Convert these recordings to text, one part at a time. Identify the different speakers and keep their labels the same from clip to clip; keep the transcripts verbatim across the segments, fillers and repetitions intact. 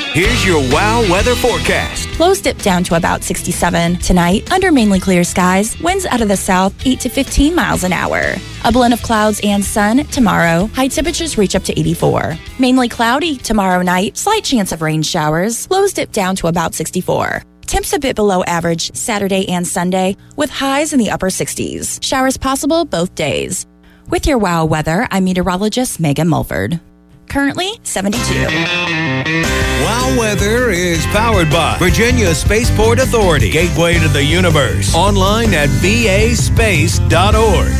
Speaker 1: Here's your WOW weather forecast.
Speaker 2: Lows dip down to about sixty-seven. Tonight, under mainly clear skies, winds out of the south eight to fifteen miles an hour. A blend of clouds and sun tomorrow. High temperatures reach up to eighty-four. Mainly cloudy tomorrow night. Slight chance of rain showers. Lows dip down to about sixty-four. Temps a bit below average Saturday and Sunday with highs in the upper sixties. Showers possible both days. With your WOW weather, I'm meteorologist Megan Mulford. Currently seventy-two.
Speaker 1: WOW Weather is powered by Virginia Spaceport Authority, gateway to the universe. Online at v a space dot org.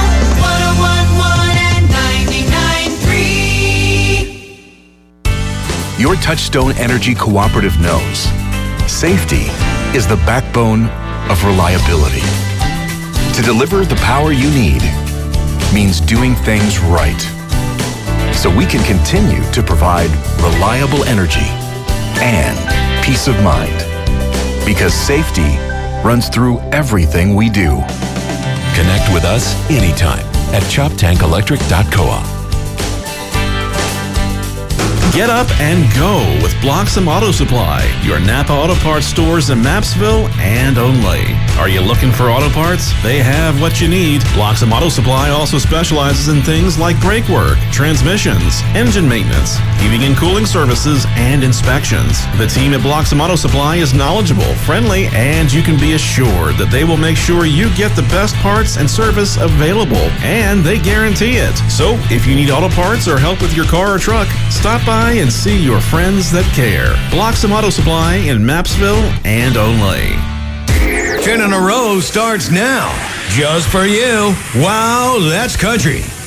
Speaker 3: Your Touchstone Energy Cooperative knows safety is the backbone of reliability. To deliver the power you need means doing things right, so we can continue to provide reliable energy and peace of mind. Because safety runs through everything we do.
Speaker 4: Connect with us anytime at chop tank electric dot coop.
Speaker 5: Get up and go with Bloxham Auto Supply, your Napa Auto Parts stores in Mapsville and Only. Are you looking for auto parts? They have what you need. Bloxham Auto Supply also specializes in things like brake work, transmissions, engine maintenance, heating and cooling services, and inspections. The team at Bloxham Auto Supply is knowledgeable, friendly, and you can be assured that they will make sure you get the best parts and service available, and they guarantee it. So if you need auto parts or help with your car or truck, stop by and see your friends that care. Bloxham Auto Supply in Mapsville and Only.
Speaker 1: Ten in a row starts now. Just for you. Wow, that's country.